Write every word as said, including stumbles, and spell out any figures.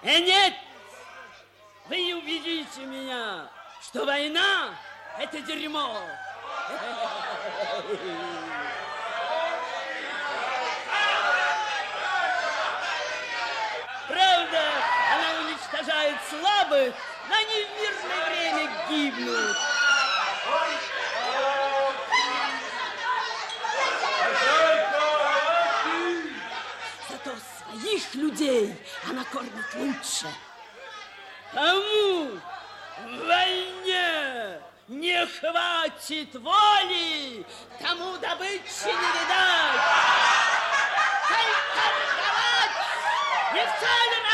Э, нет! Вы не убедите меня, что война – это дерьмо. Правда, она уничтожает слабых, но они в мирное время гибнут. Зато своих людей она кормит лучше. Кому в войне не хватит воли, тому добычи не видать. Торговать! Не в цель